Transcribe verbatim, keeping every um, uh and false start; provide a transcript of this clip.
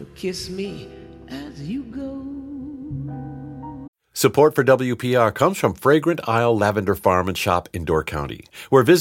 So kiss me as you go. Support for W P R comes from Fragrant Isle Lavender Farm and Shop in Door County, where visitors